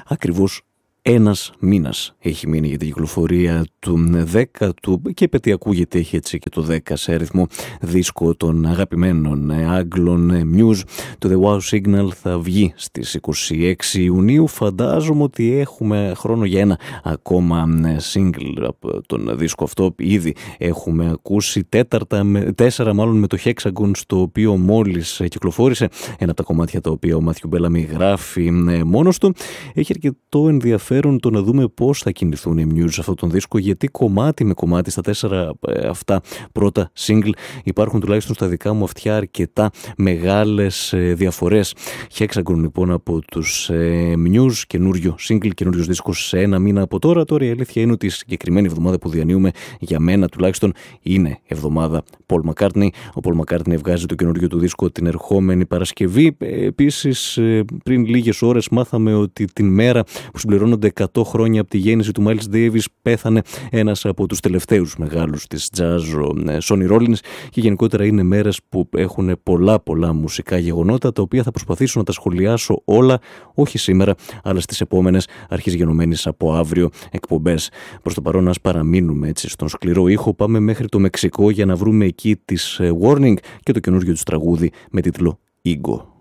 ακριβώς ένας μήνας έχει μείνει για την κυκλοφορία του 10ου και επετειακού, γιατί έχει έτσι και το 10 σε αριθμό, δίσκο των αγαπημένων Άγγλων Muse. Το The Wow Signal θα βγει στις 26 Ιουνίου. Φαντάζομαι ότι έχουμε χρόνο για ένα ακόμα single από τον δίσκο αυτό. Ήδη έχουμε ακούσει 4 με το Hexagon, στο οποίο μόλις κυκλοφόρησε, ένα από τα κομμάτια τα οποία ο Μάθιου Μπέλαμι γράφει μόνος του. Έχει αρκετό ενδιαφέρον το να δούμε πώς θα κινηθούν οι Muse σε αυτόν τον δίσκο, γιατί κομμάτι με κομμάτι στα 4 αυτά πρώτα single υπάρχουν, τουλάχιστον στα δικά μου αυτιά, αρκετά μεγάλες διαφορές. Hexagon λοιπόν από τους Muse, καινούριο single, καινούριος δίσκος σε ένα μήνα από τώρα. Τώρα η αλήθεια είναι ότι η συγκεκριμένη εβδομάδα που διανύουμε, για μένα τουλάχιστον, είναι εβδομάδα Paul McCartney. Ο Paul McCartney βγάζει το καινούριο του δίσκο την ερχόμενη Παρασκευή. Επίσης, πριν λίγες ώρες μάθαμε ότι την μέρα που συμπληρώνονται 100 χρόνια από τη γέννηση του Miles Davis πέθανε ένας από τους τελευταίους μεγάλους της jazz, ο Sonny Rollins, και γενικότερα είναι μέρες που έχουν πολλά μουσικά γεγονότα, τα οποία θα προσπαθήσω να τα σχολιάσω όλα, όχι σήμερα, αλλά στις επόμενες αρχιζεγενομένες από αύριο εκπομπές. Προς το παρόν, ας παραμείνουμε έτσι στον σκληρό ήχο. Πάμε μέχρι το Μεξικό για να βρούμε εκεί τις Warning και το καινούργιο τους τραγούδι με τίτλο Ego.